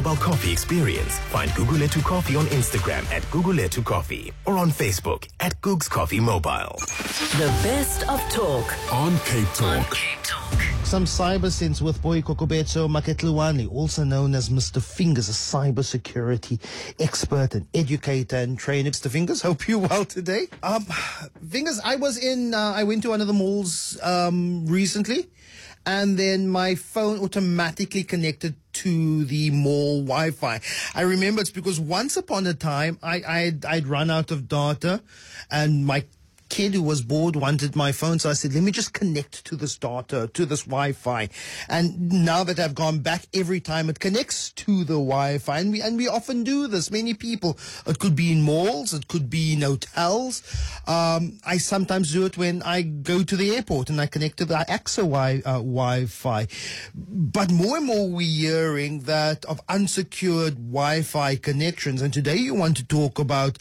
mobile coffee experience. Find Gugulethu Coffee on Instagram at Gugulethu Coffee or on Facebook at Googs Coffee Mobile. The best of talk on Cape Talk. Some cyber sense with Boy Kokobetso Maketluwani, also known as Mr. Fingers, a cybersecurity expert and educator and trainer. Mr. Fingers, hope you're well today. Fingers, I went to one of the malls recently, and then my phone automatically connected to the mall Wi-Fi. I remember it's because once upon a time I'd run out of data, and my kid who was bored wanted my phone, so I said, let me just connect to this data, to this Wi-Fi. And now that I've gone back, every time it connects to the Wi-Fi, and we often do this. Many people, it could be in malls, it could be in hotels. I sometimes do it when I go to the airport and I connect to the AXA Wi-Fi. But more and more we're hearing that of unsecured Wi-Fi connections. And today you want to talk about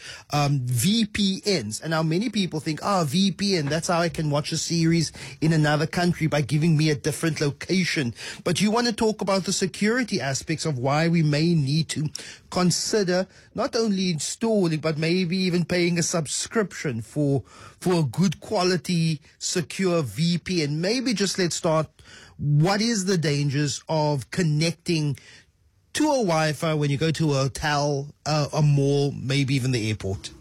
VPNs. And now many people think, VPN, that's how I can watch a series in another country, by giving me a different location. But you want to talk about the security aspects of why we may need to consider not only installing, but maybe even paying a subscription for a good quality, secure VPN. Maybe just let's start. What is the dangers of connecting to a Wi-Fi when you go to a hotel, a mall, maybe even the airport?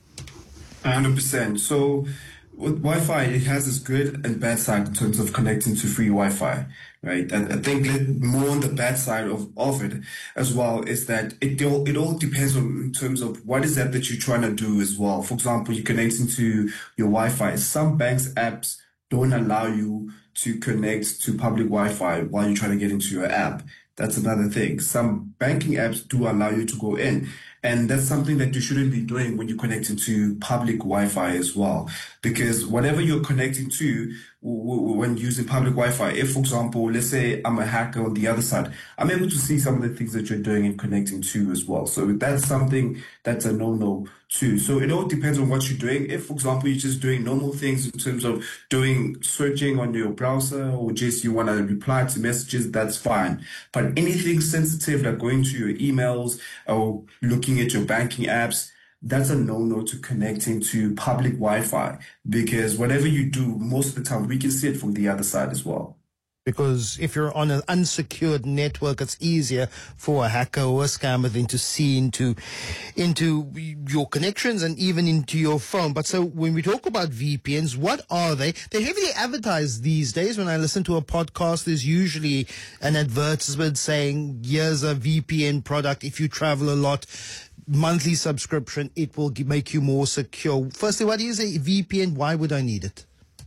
100%. So with Wi-Fi, it has its good and bad side in terms of connecting to free Wi-Fi, right? And I think more on the bad side of it as well is that it all depends on in terms of what is that you're trying to do as well. For example, you're connecting to your Wi-Fi. Some banks' apps don't allow you to connect to public Wi-Fi while you're trying to get into your app. That's another thing. Some banking apps do allow you to go in. And that's something that you shouldn't be doing when you're connecting to public Wi-Fi as well. Because whatever you're connecting to when using public Wi-Fi, if, for example, let's say I'm a hacker on the other side, I'm able to see some of the things that you're doing and connecting to as well. So that's something that's a no-no too. So it all depends on what you're doing. If, for example, you're just doing normal things in terms of doing searching on your browser, or just you want to reply to messages, that's fine. But anything sensitive, like going to your emails or looking at your banking apps, that's a no-no to connecting to public Wi-Fi, because whatever you do, most of the time we can see it from the other side as well. Because if you're on an unsecured network, it's easier for a hacker or a scammer than to see into your connections and even into your phone. But so when we talk about VPNs, what are they? They're heavily advertised these days. When I listen to a podcast, there's usually an advertisement saying, here's a VPN product. If you travel a lot, monthly subscription, it will make you more secure. Firstly, what is a VPN? Why would I need it?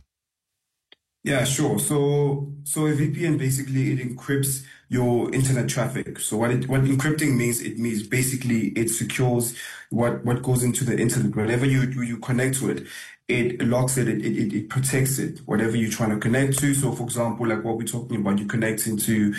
Yeah, sure. So a VPN basically, it encrypts your internet traffic. So what encrypting means, it means basically it secures what goes into the internet. Whenever you connect to it, it locks it, it protects it, whatever you're trying to connect to. So for example, like what we're talking about, you're connecting to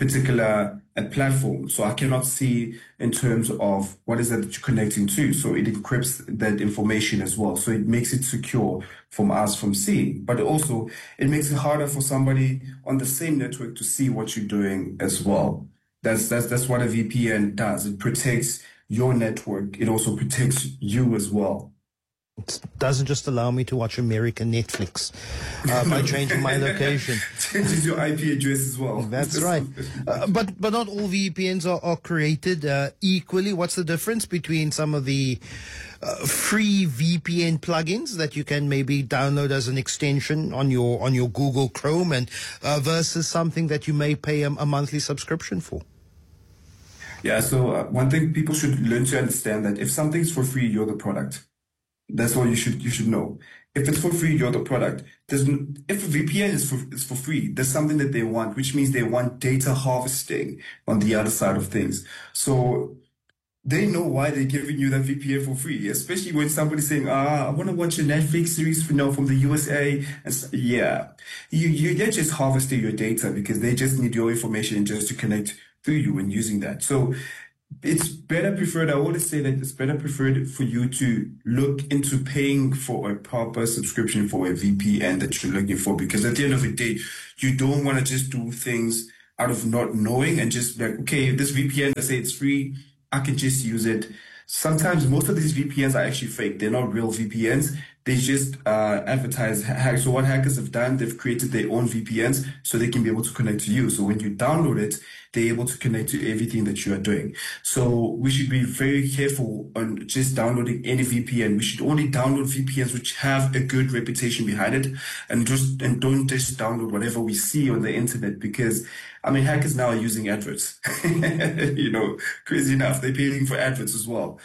a platform. So I cannot see in terms of what is that you're connecting to. So it encrypts that information as well. So it makes it secure from us from seeing. But also it makes it harder for somebody on the same network to see what you're doing as well. That's what a VPN does. It protects your network. It also protects you as well. It doesn't just allow me to watch American Netflix by changing my location. Changes your IP address as well. That's right. But not all VPNs are created equally. What's the difference between some of the free VPN plugins that you can maybe download as an extension on your Google Chrome and versus something that you may pay a monthly subscription for? Yeah, so one thing people should learn to understand, that if something's for free, you're the product. That's what you should know. If it's for free, you're the product. If a VPN is for free, there's something that they want, which means they want data harvesting on the other side of things. So they know why they're giving you that VPN for free, especially when somebody's saying, I want to watch a Netflix series from the USA. And so, yeah, they're just harvesting your data because they just need your information just to connect through you and using that. So it's better preferred. I always say that it's better preferred for you to look into paying for a proper subscription for a VPN that you're looking for, because at the end of the day, you don't want to just do things out of not knowing and just like, okay, this VPN, let's say it's free, I can just use it. Sometimes most of these VPNs are actually fake. They're not real VPNs. They just advertise hacks. So what hackers have done, they've created their own VPNs so they can be able to connect to you. So when you download it, they're able to connect to everything that you are doing. So we should be very careful on just downloading any VPN. We should only download VPNs which have a good reputation behind it, and don't just download whatever we see on the internet, because I mean, hackers now are using adverts. Crazy enough, they're paying for adverts as well.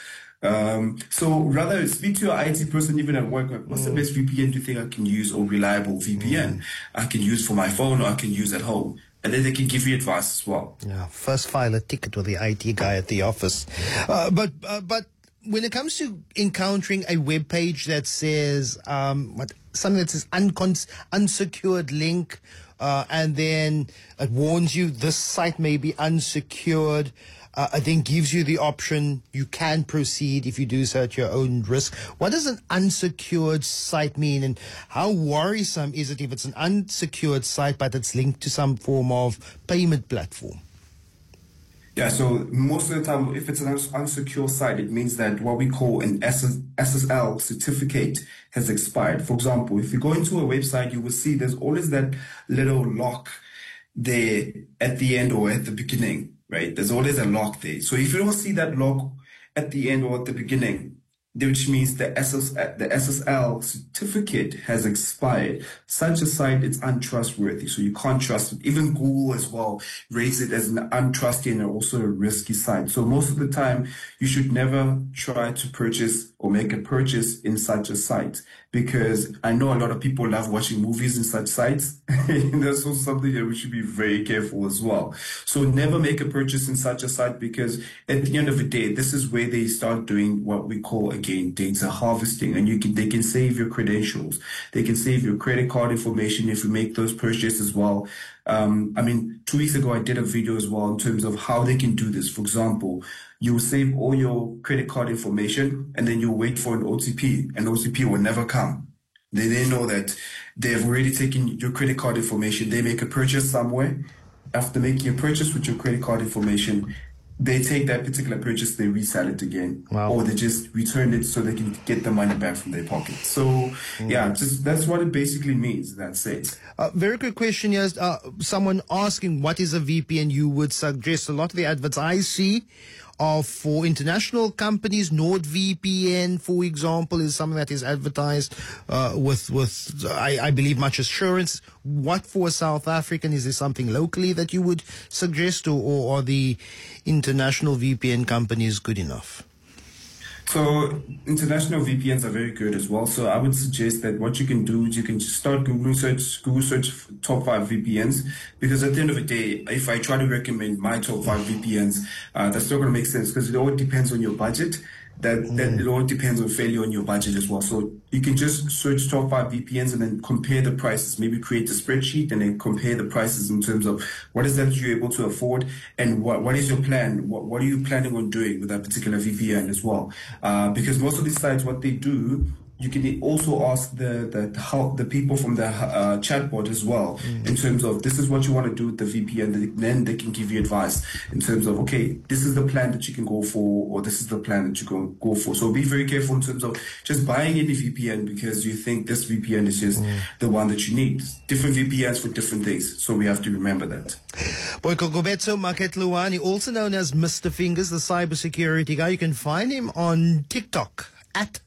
So rather speak to your IT person, even at work. Like, what's the best VPN do you think I can use, or reliable VPN I can use for my phone or I can use at home? And then they can give you advice as well. Yeah, first file a ticket with the IT guy at the office. But when it comes to encountering a web page that says something that says unsecured link, and then it warns you this site may be unsecured, it then gives you the option you can proceed if you do so at your own risk. What does an unsecured site mean, and how worrisome is it if it's an unsecured site but it's linked to some form of payment platform? Yeah, so most of the time, if it's an unsecure site, it means that what we call an SSL certificate has expired. For example, if you go into a website, you will see there's always that little lock there at the end or at the beginning, right? There's always a lock there. So if you don't see that lock at the end or at the beginning, which means the SSL certificate has expired, such a site is untrustworthy, so you can't trust it. Even Google as well rates it as an untrusty and also a risky site. So most of the time, you should never try to purchase or make a purchase in such a site, because I know a lot of people love watching movies in such sites. And that's also something that we should be very careful as well. So never make a purchase in such a site, because at the end of the day, this is where they start doing what we call, again, data harvesting, and they can save your credentials. They can save your credit card information if you make those purchases as well. 2 weeks ago, I did a video as well in terms of how they can do this. For example, you will save all your credit card information and then you wait for an OTP, and OTP will never come. They know that they've already taken your credit card information. They make a purchase somewhere. After making a purchase with your credit card information, they take that particular purchase, they resell it again. Wow. Or they just return it so they can get the money back from their pocket. So, that's what it basically means. That's it. Very quick question here. Someone asking what is a VPN you would suggest. A lot of the adverts I see are for international companies. NordVPN, for example, is something that is advertised with I believe, much assurance. What for South African? Is there something locally that you would suggest, or are the international VPN companies good enough? So international VPNs are very good as well. So I would suggest that what you can do is you can just start Google search top 5 VPNs, because at the end of the day, if I try to recommend my top 5 VPNs, that's not going to make sense, because it all depends on your budget. That it all depends on failure on your budget as well. So you can just search top 5 VPNs and then compare the prices. Maybe create a spreadsheet and then compare the prices in terms of what is that you're able to afford, and what is your plan? What are you planning on doing with that particular VPN as well? Because most of these sites, what they do, you can also ask the people from the chatbot as well, in terms of this is what you want to do with the VPN. Then they can give you advice in terms of, okay, this is the plan that you can go for, or this is the plan that you can go for. So be very careful in terms of just buying any VPN because you think this VPN is just the one that you need. Different VPNs for different things. So we have to remember that. Boyko Gobetso Maketluani, also known as Mr. Fingers, the cybersecurity guy. You can find him on TikTok at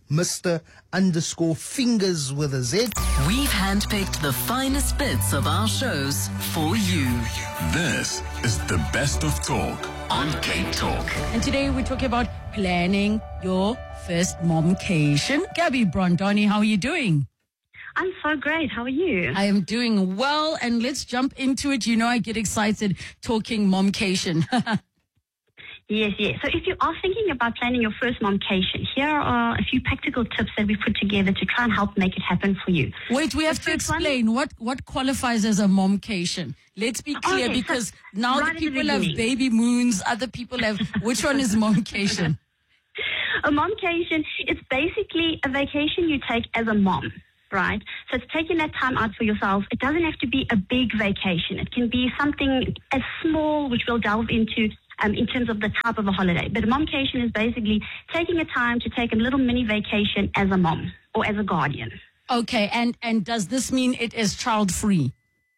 Mr_Fingers with a Z. We've handpicked the finest bits of our shows for you. This is the best of talk on Cape Talk. And today we're talking about planning your first momcation. Gabby Brondoni, how are you doing? I'm so great. How are you? I am doing well, and let's jump into it. You know I get excited talking momcation. Yes. So if you are thinking about planning your first momcation, here are a few practical tips that we put together to try and help make it happen for you. Wait, we have to explain what qualifies as a momcation. Let's be clear, Okay, because so now right the people at the have beginning. baby moons, other people have, which one is momcation? A momcation is basically a vacation you take as a mom. right? So it's taking that time out for yourself. It doesn't have to be a big vacation. It can be something as small, which we'll delve into in terms of the type of a holiday. But a momcation is basically taking a time to take a little mini vacation as a mom or as a guardian. Okay, and does this mean it is child-free?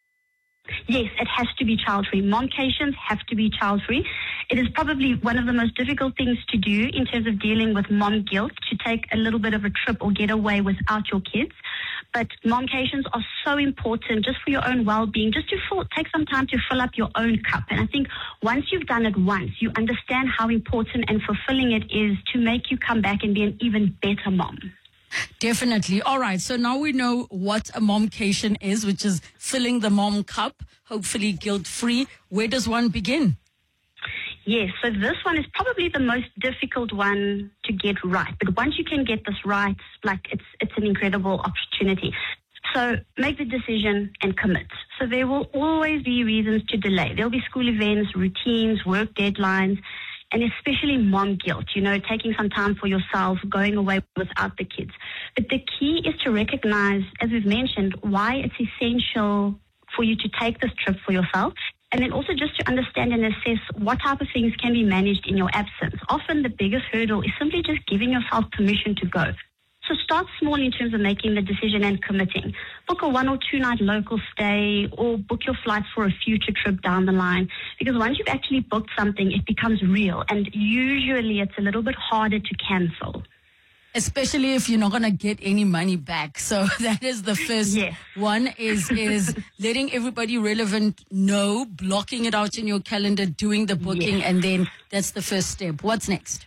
Yes, it has to be child-free. Momcations have to be child-free. It is probably one of the most difficult things to do in terms of dealing with mom guilt, to take a little bit of a trip or get away without your kids. But momcations are so important just for your own well-being, just to take some time to fill up your own cup. And I think once you've done it once, you understand how important and fulfilling it is to make you come back and be an even better mom. Definitely. All right. So now we know what a momcation is, which is filling the mom cup, hopefully guilt-free. Where does one begin? Yes, so this one is probably the most difficult one to get right. But once you can get this right, it's an incredible opportunity. So make the decision and commit. So there will always be reasons to delay. There'll be school events, routines, work deadlines, and especially mom guilt, taking some time for yourself, going away without the kids. But the key is to recognize, as we've mentioned, why it's essential for you to take this trip for yourself. And then also just to understand and assess what type of things can be managed in your absence. Often the biggest hurdle is simply just giving yourself permission to go. So start small in terms of making the decision and committing. Book a 1 or 2 night local stay, or book your flights for a future trip down the line. Because once you've actually booked something, it becomes real. And usually it's a little bit harder to cancel. Especially if you're not going to get any money back. So that is the first one, is letting everybody relevant know, blocking it out in your calendar, doing the booking, and then that's the first step. What's next?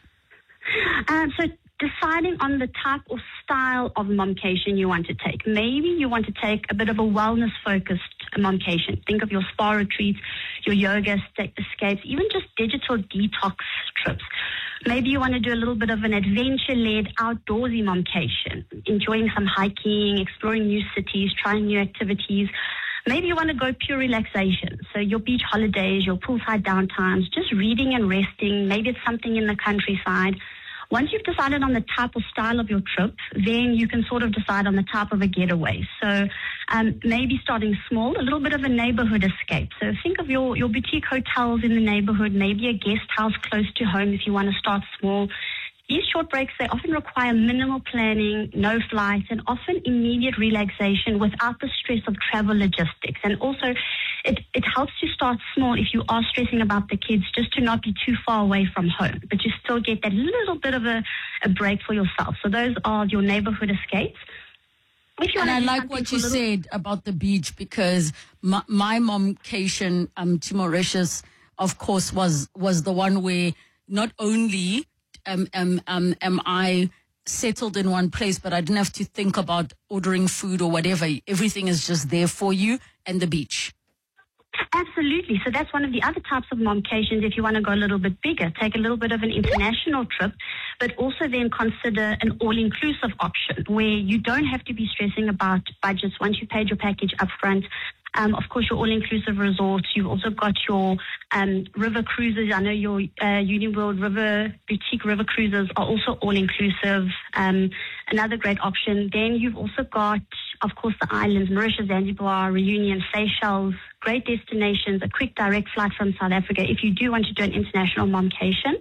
So deciding on the type or style of momcation you want to take. Maybe you want to take a bit of a wellness-focused momcation. Think of your spa retreats, your yoga escapes, even just digital detox trips. Maybe you want to do a little bit of an adventure-led outdoorsy momcation, enjoying some hiking, exploring new cities, trying new activities. Maybe you want to go pure relaxation. So your beach holidays, your poolside downtimes, just reading and resting. Maybe it's something in the countryside. Once you've decided on the type or style of your trip, then you can sort of decide on the type of a getaway. So maybe starting small, a little bit of a neighborhood escape. So think of your boutique hotels in the neighborhood, maybe a guest house close to home if you want to start small. These short breaks, they often require minimal planning, no flights, and often immediate relaxation without the stress of travel logistics. And also, it helps to start small if you are stressing about the kids, just to not be too far away from home, but you still get that little bit of a break for yourself. So those are your neighborhood escapes. And I like what you said about the beach, because my momcation to Mauritius, of course, was the one where not only am I settled in one place, but I didn't have to think about ordering food or whatever. Everything is just there for you, and the beach. Absolutely. So that's one of the other types of momcations. If you want to go a little bit bigger, take a little bit of an international trip, but also then consider an all-inclusive option where you don't have to be stressing about budgets once you've paid your package up front. Of course, your all-inclusive resorts. You've also got your river cruises. I know your Union World River boutique river cruises are also all-inclusive. Another great option. Then you've also got, of course, the islands, Mauritius, Zanzibar, Reunion, Seychelles, great destinations, a quick direct flight from South Africa if you do want to do an international momcation.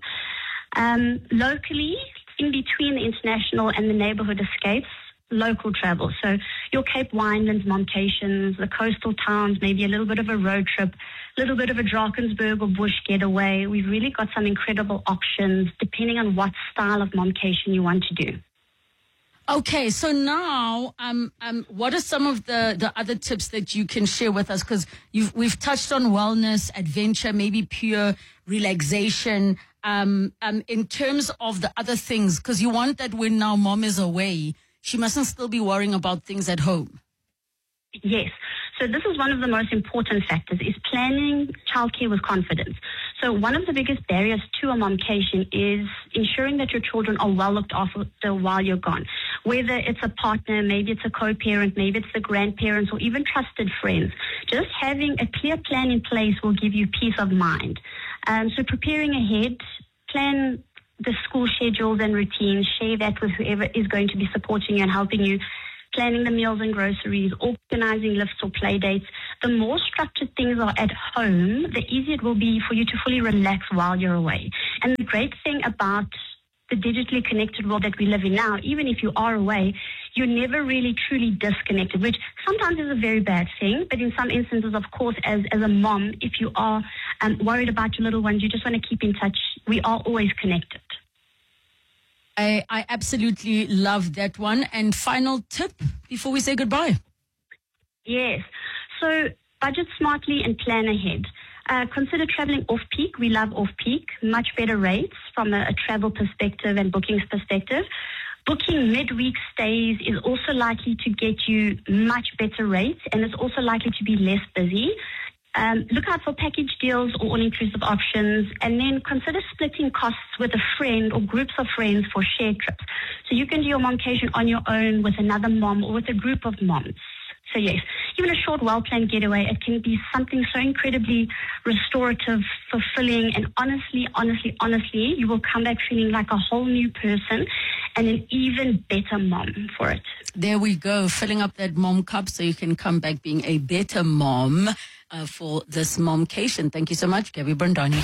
Locally, in between the international and the neighborhood escapes, local travel. So your Cape Winelands momcations, the coastal towns, maybe a little bit of a road trip, a little bit of a Drakensberg or bush getaway. We've really got some incredible options depending on what style of momcation you want to do. Okay, so now, what are some of the other tips that you can share with us? Because we've touched on wellness, adventure, maybe pure relaxation. In terms of the other things, because you want that when now mom is away, she mustn't still be worrying about things at home. Yes. So this is one of the most important factors, is planning childcare with confidence. So one of the biggest barriers to a momcation is ensuring that your children are well looked after while you're gone. Whether it's a partner, maybe it's a co-parent, maybe it's the grandparents, or even trusted friends. Just having a clear plan in place will give you peace of mind. So preparing ahead, plan the school schedules and routines, share that with whoever is going to be supporting you and helping you. planning the meals and groceries, organizing lifts or play dates, the more structured things are at home, the easier it will be for you to fully relax while you're away. And the great thing about the digitally connected world that we live in now, even if you are away, you're never really truly disconnected, which sometimes is a very bad thing. But in some instances, of course, as a mom, if you are worried about your little ones, you just want to keep in touch. We are always connected. I absolutely love that one. And final tip before we say goodbye. Yes. So budget smartly and plan ahead. Consider traveling off-peak. We love off-peak. Much better rates from a travel perspective and bookings perspective. Booking midweek stays is also likely to get you much better rates, and it's also likely to be less busy. Look out for package deals or all-inclusive options, and then consider splitting costs with a friend or groups of friends for shared trips. So you can do your momcation on your own with another mom or with a group of moms. So yes, even a short, well-planned getaway, it can be something so incredibly restorative, fulfilling, and honestly, you will come back feeling like a whole new person and an even better mom for it. There we go, filling up that mom cup so you can come back being a better mom for this momcation. Thank you so much, Gabby Brandani.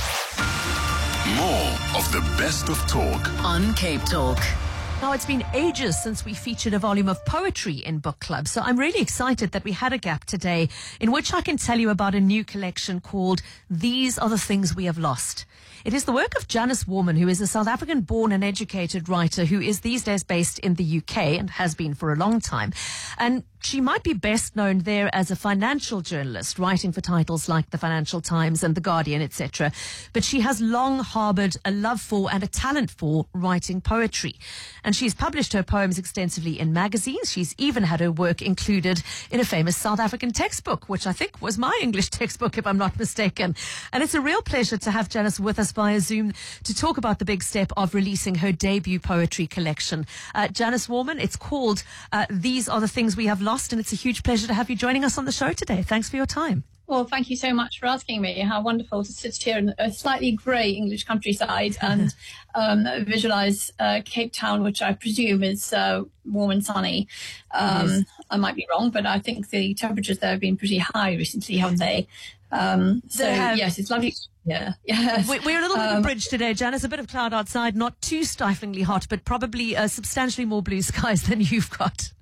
More of the best of talk on Cape Talk. Now, it's been ages since we featured a volume of poetry in Book Club, so I'm really excited that we had a gap today in which I can tell you about a new collection called These Are the Things We Have Lost. It is the work of Janice Warman, who is a South African-born and educated writer who is these days based in the UK and has been for a long time. And she might be best known there as a financial journalist, writing for titles like the Financial Times and The Guardian, etc. But she has long harboured a love for and a talent for writing poetry. And she's published her poems extensively in magazines. She's even had her work included in a famous South African textbook, which I think was my English textbook, if I'm not mistaken. And it's a real pleasure to have Janice with us via Zoom to talk about the big step of releasing her debut poetry collection. Janice Warman, it's called These Are the Things We Have Lost, and it's a huge pleasure to have you joining us on the show today. Thanks for your time. Well, thank you so much for asking me. How wonderful to sit here in a slightly grey English countryside and visualise Cape Town, which I presume is warm and sunny. I might be wrong, but I think the temperatures there have been pretty high recently, haven't they? Yes, it's lovely. Yeah, yes. We're a little bit abridged today, Janice. A bit of cloud outside, not too stiflingly hot, but probably substantially more blue skies than you've got.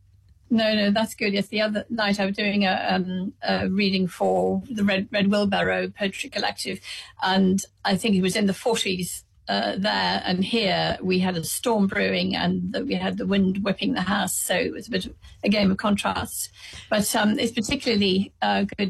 No, that's good. Yes, the other night I was doing a reading for the Red Wheelbarrow Poetry Collective, and I think it was in the 40s there, and here we had a storm brewing and we had the wind whipping the house, so it was a bit of a game of contrasts. But it's particularly good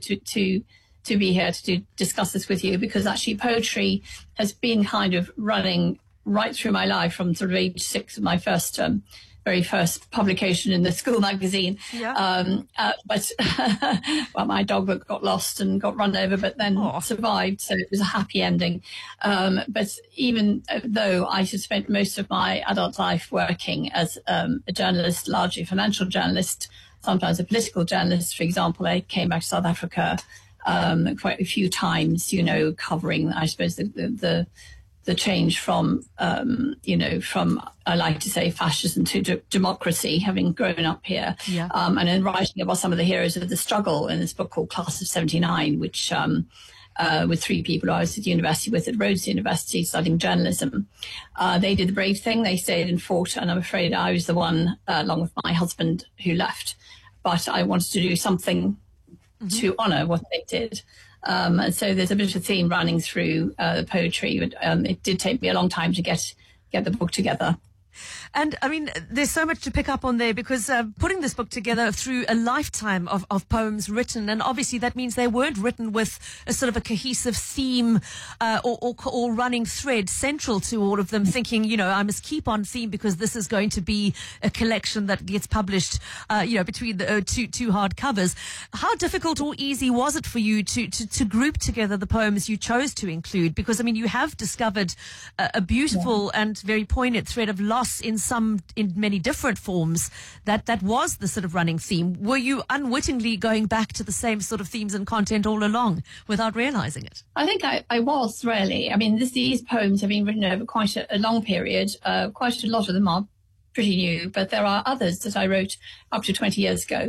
to be here to discuss this with you, because actually poetry has been kind of running right through my life from sort of age 6 of my very first publication in the school magazine. Yeah. But well, my dog got lost and got run over, but then survived, so it was a happy ending. But even though I had spent most of my adult life working as a journalist, largely a financial journalist, sometimes a political journalist, for example, I came back to South Africa quite a few times, covering, I suppose, the change from, from, I like to say, fascism to democracy, having grown up here. Yeah. And then writing about some of the heroes of the struggle in this book called Class of 79, which with 3 people I was at university with at Rhodes University studying journalism. They did the brave thing. They stayed and fought, and I'm afraid I was the one, along with my husband, who left. But I wanted to do something to honour what they did. And so there's a bit of a theme running through the poetry, but it did take me a long time to get the book together. And, I mean, there's so much to pick up on there, because putting this book together through a lifetime of poems written, and obviously that means they weren't written with a sort of a cohesive theme or running thread central to all of them, thinking, I must keep on theme because this is going to be a collection that gets published, between the two hard covers. How difficult or easy was it for you to group together the poems you chose to include? Because, I mean, you have discovered a beautiful and very poignant thread of loss in many different forms that was the sort of running theme. Were you unwittingly going back to the same sort of themes and content all along without realizing it? I think I was, really. I mean, these poems have been written over quite a long period. Quite a lot of them are pretty new, but there are others that I wrote up to 20 years ago.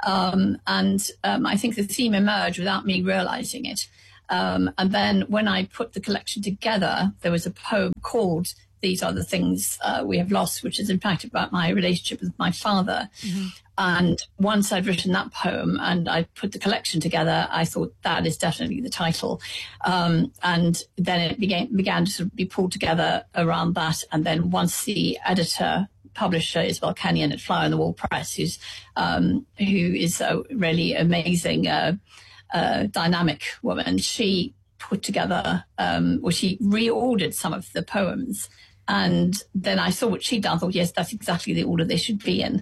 I think the theme emerged without me realizing it. And then when I put the collection together, there was a poem called These Are the Things We Have Lost, which is in fact about my relationship with my father. Mm-hmm. And once I'd written that poem and I put the collection together, I thought that is definitely the title. And then it began to sort of be pulled together around that. And then once the publisher Isabel Kenyon at Fly on the Wall Press, who is a really amazing, dynamic woman, she put together, she reordered some of the poems. And then I saw what she'd done, thought, yes, that's exactly the order they should be in.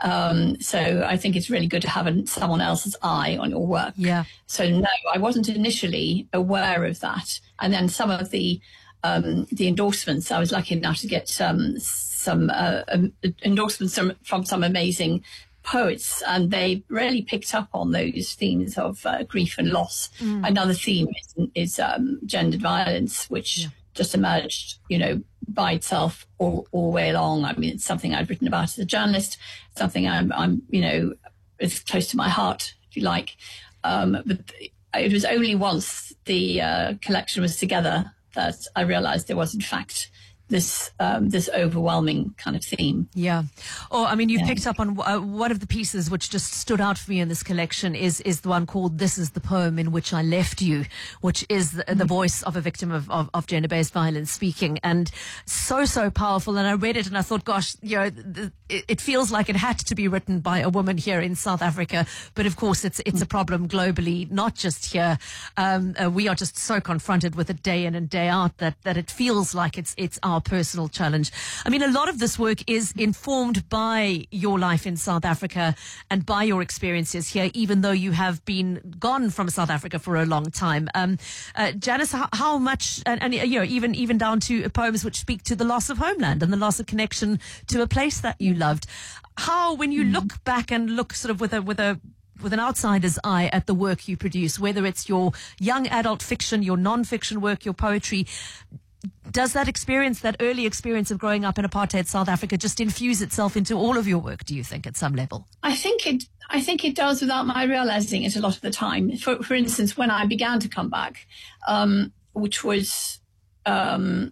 So I think it's really good to have someone else's eye on your work. Yeah. So no, I wasn't initially aware of that. And then some of the endorsements, I was lucky enough to get some endorsements from some amazing poets, and they really picked up on those themes of grief and loss. Another theme is gendered violence, which just emerged, by itself all the way along. I mean, it's something I've written about as a journalist, something I'm it's close to my heart, if you like. But it was only once the collection was together that I realized there was, in fact, this overwhelming kind of theme. Yeah. Oh, I mean, you've picked up on one of the pieces which just stood out for me in this collection is the one called This Is the Poem in Which I Left You, which is the voice of a victim of gender-based violence speaking, and so powerful. And I read it and I thought, gosh, it feels like it had to be written by a woman here in South Africa. But of course, it's a problem globally, not just here. We are just so confronted with it day in and day out that it feels like it's our personal challenge. I mean, a lot of this work is informed by your life in South Africa and by your experiences here, even though you have been gone from South Africa for a long time. Janice, how much, and even down to poems which speak to the loss of homeland and the loss of connection to a place that you loved. How, when you look back and look sort of with an outsider's eye at the work you produce, whether it's your young adult fiction, your non-fiction work, your poetry, does that early experience of growing up in apartheid South Africa just infuse itself into all of your work, do you think, at some level? I think it does without my realizing it a lot of the time. For instance, when I began to come back, which was, I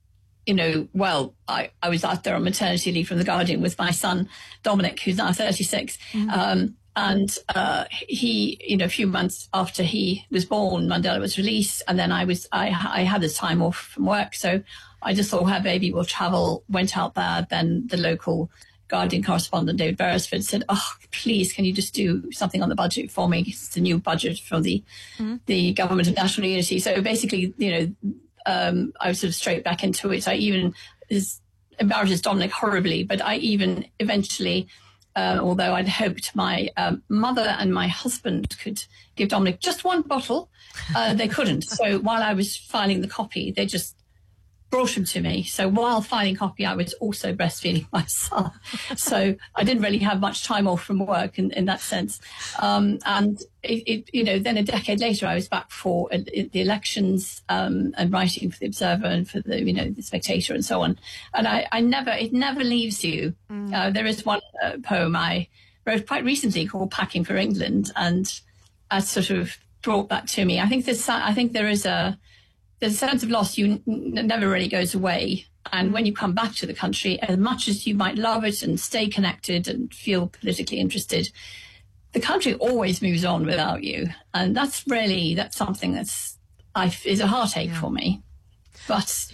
was out there on maternity leave from The Guardian with my son, Dominic, who's now 36. And he, a few months after he was born, Mandela was released, and then I had this time off from work, so I just thought, her baby will travel, went out there. Then the local Guardian correspondent, David Beresford, said, "Oh, please, can you just do something on the budget for me? It's a new budget from the Government of National Unity." So basically, I was sort of straight back into it. This embarrasses Dominic horribly, but I even eventually... although I'd hoped my mother and my husband could give Dominic just one bottle, they couldn't. So while I was filing the copy, they just brought him to me. So while filing copy, I was also breastfeeding my son. So I didn't really have much time off from work in that sense. And then a decade later, I was back for the elections and writing for The Observer and for the Spectator and so on. And it never leaves you. There is one poem I wrote quite recently called Packing for England, and I sort of brought that to me. I think there is a sense of loss never really goes away. And when you come back to the country, as much as you might love it and stay connected and feel politically interested, the country always moves on without you. And that's something is a heartache for me. But,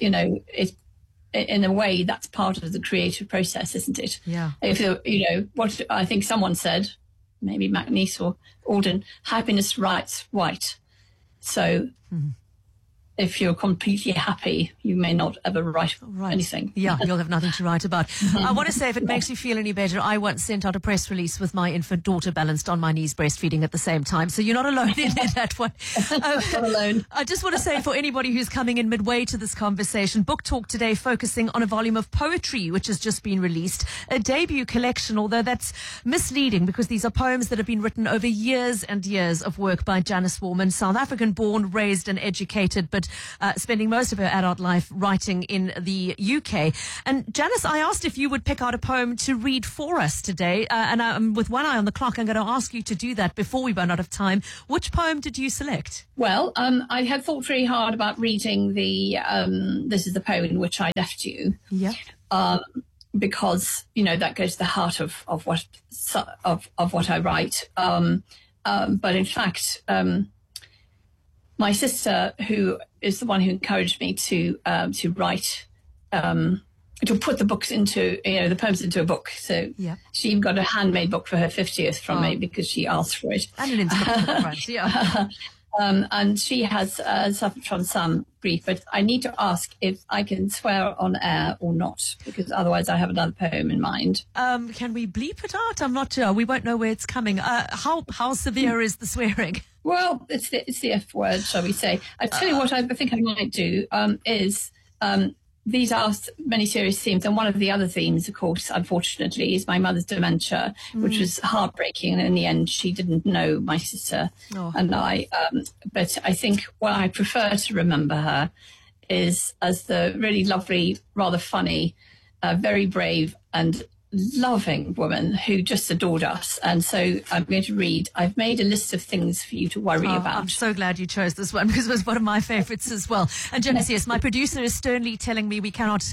in a way, that's part of the creative process, isn't it? Yeah. What I think someone said, maybe McNeice or Alden, happiness writes white. So... if you're completely happy, you may not ever write anything. Yeah, you'll have nothing to write about. I want to say, if it makes you feel any better, I once sent out a press release with my infant daughter balanced on my knees, breastfeeding at the same time. So you're not alone in that one. Not alone. I just want to say, for anybody who's coming in midway to this conversation, Book Talk today focusing on a volume of poetry which has just been released, a debut collection, although that's misleading because these are poems that have been written over years and years of work by Janice Warman, South African born, raised and educated, but spending most of her adult life writing in the UK. And Janice, I asked if you would pick out a poem to read for us today. And with one eye on the clock, I'm going to ask you to do that before we run out of time. Which poem did you select? Well, I had thought very hard about reading the This Is the Poem in Which I Left You. Yeah. Because, you know, that goes to the heart of what I write. But in fact, my sister, who is the one who encouraged me to write, to put the books into, the poems into a book. So she even got a handmade book for her 50th from me because she asked for it. And an inscription in front, yeah. And she has suffered from some grief, but I need to ask if I can swear on air or not, because otherwise I have another poem in mind. Can we bleep it out? I'm not sure. We won't know where it's coming. How severe is the swearing? Well, it's the F word, shall we say. I tell you what I think I might do is these are many serious themes, and one of the other themes, of course, unfortunately, is my mother's dementia, which was heartbreaking, and in the end she didn't know my sister and I. But I think what I prefer to remember her is as the really lovely, rather funny, very brave and loving woman who just adored us. And so I'm going to read, I've made a list of things for you to worry about. I'm so glad you chose this one because it was one of my favorites as well. And Janice, yes, my producer is sternly telling me we cannot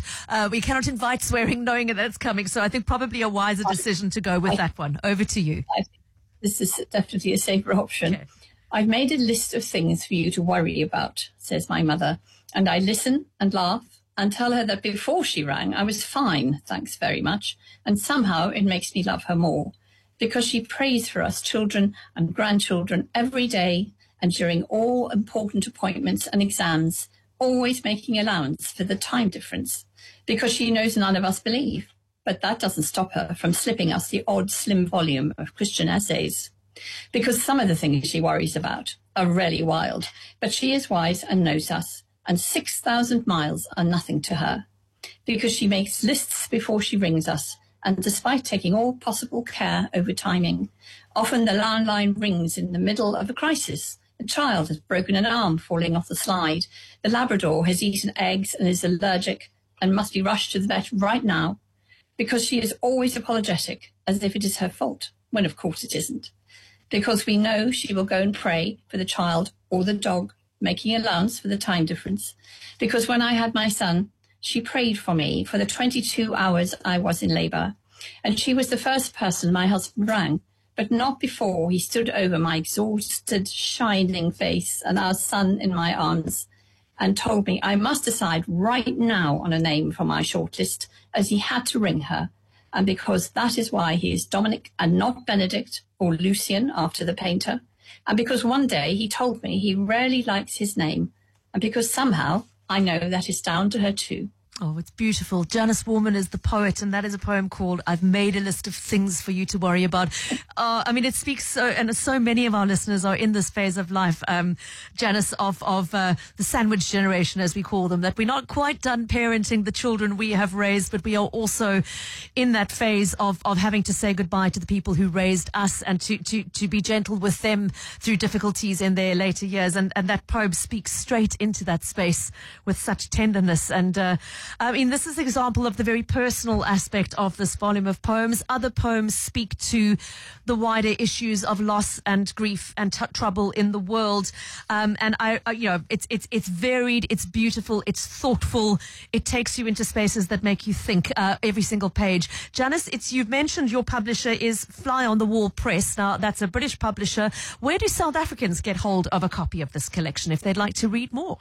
invite swearing knowing that it's coming. So I think probably a wiser decision to go with that one. Over to you. I think this is definitely a safer option. Okay. I've made a list of things for you to worry about, says my mother, and I listen and laugh and tell her that before she rang, I was fine, thanks very much. And somehow it makes me love her more because she prays for us children and grandchildren every day and during all important appointments and exams, always making allowance for the time difference because she knows none of us believe. But that doesn't stop her from slipping us the odd slim volume of Christian essays because some of the things she worries about are really wild, but she is wise and knows us. And 6,000 miles are nothing to her because she makes lists before she rings us. And despite taking all possible care over timing, often the landline rings in the middle of a crisis. A child has broken an arm falling off the slide. The Labrador has eaten eggs and is allergic and must be rushed to the vet right now because she is always apologetic as if it is her fault, when of course it isn't. Because we know she will go and pray for the child or the dog, making allowance for the time difference. Because when I had my son, she prayed for me for the 22 hours I was in labour. And she was the first person my husband rang, but not before he stood over my exhausted, shining face and our son in my arms and told me I must decide right now on a name for my shortlist, as he had to ring her. And because that is why he is Dominic and not Benedict or Lucian after the painter. And because one day he told me he rarely likes his name. And because somehow I know that is down to her too. Oh, it's beautiful. Janice Warman is the poet, and that is a poem called I've Made a List of Things for You to Worry About. I mean, it speaks so, and so many of our listeners are in this phase of life, Janice, of the sandwich generation, as we call them, that we're not quite done parenting the children we have raised, but we are also in that phase of having to say goodbye to the people who raised us and to be gentle with them through difficulties in their later years. And that poem speaks straight into that space with such tenderness. And I mean, this is an example of the very personal aspect of this volume of poems. Other poems speak to the wider issues of loss and grief and trouble in the world. And it's varied, it's beautiful, it's thoughtful. It takes you into spaces that make you think, every single page. Janice, you've mentioned your publisher is Fly on the Wall Press. Now, that's a British publisher. Where do South Africans get hold of a copy of this collection if they'd like to read more?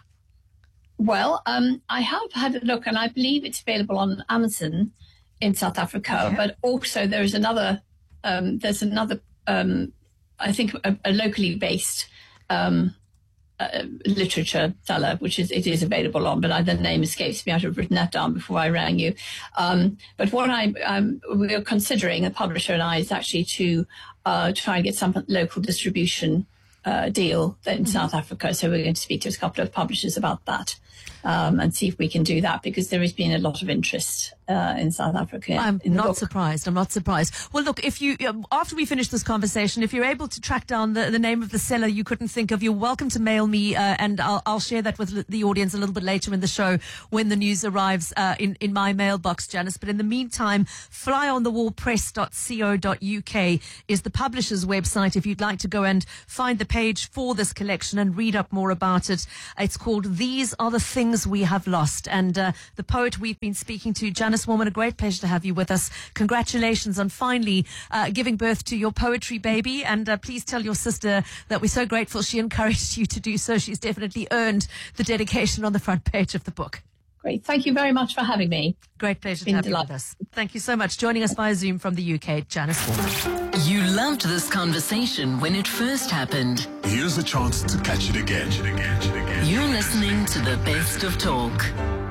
Well, I have had a look, and I believe it's available on Amazon in South Africa. Okay. But also there's another, I think, a locally based literature seller, which it is available on, but the name escapes me. I should have written that down before I rang you. But what we're considering, the publisher and I, is actually to try and get some local distribution deal in South Africa. So we're going to speak to a couple of publishers about that. and see if we can do that, because there has been a lot of interest in South Africa. I'm not surprised. Well, look, if you, after we finish this conversation, if you're able to track down the name of the seller you couldn't think of, you're welcome to mail me, and I'll share that with the audience a little bit later in the show when the news arrives in my mailbox, Janice. But in the meantime, flyonthewallpress.co.uk is the publisher's website if you'd like to go and find the page for this collection and read up more about it. It's called These Are the Things We Have Lost. And the poet we've been speaking to, Janice Warman, a great pleasure to have you with us. Congratulations on finally giving birth to your poetry baby. And please tell your sister that we're so grateful she encouraged you to do so. She's definitely earned the dedication on the front page of the book. Great. Thank you very much for having me. Great pleasure to have you with us. Thank you so much. Joining us via Zoom from the UK, Janice Warman. You loved this conversation when it first happened. Here's a chance to catch it again. You're listening to the Best of Talk.